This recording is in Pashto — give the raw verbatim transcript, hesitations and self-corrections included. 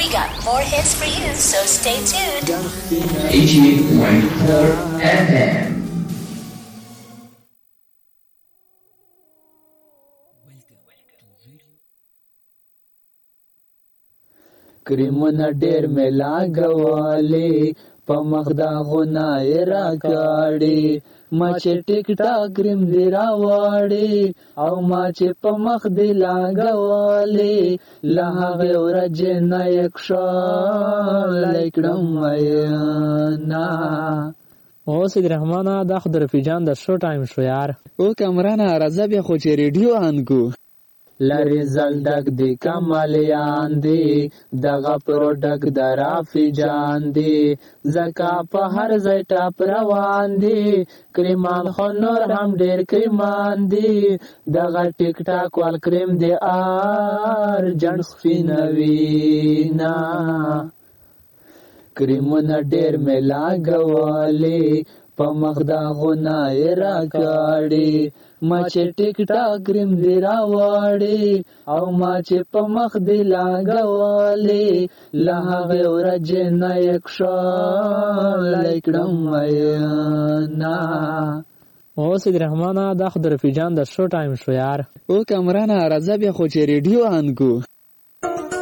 We got more hits for you, so stay tuned. eighty-eight point four F M. کریمونه ډیر ملا غوالي په مخدا غنای را کاړي ما چې ټیک ټاک کریم دی را واړي او ما چې په مخ دی لاګوالي له هغه ورځ نه یک شال کړم مینا. او سید رحمانه دا خو د رفیجان د شو ټایم شو یار. او کمرانه راځه بیا خو چې ریډیو آن کو لری زلدک دی کمالیان دی دغه پروډک درافی جان دی زکا په هر ځای ټاپ روان دی کریمان خو نور هم ډیر کریمان دی دغه ټیک ټاک وال کریم دی ار جن سپینوینا کریمونه ډیر ملا غوالی په مخدا غنای را کاړي ما چې ټیک ټاک کریم دی را واړي او ما چې په مخ دی لاګوالي له هغه ورځ نه یک شال کړم مینا. او سید رحمانه دا خو د رفیجان د شو ټایم شو یار. او کمرانه راځه بیا خو چې ریډیو آن کو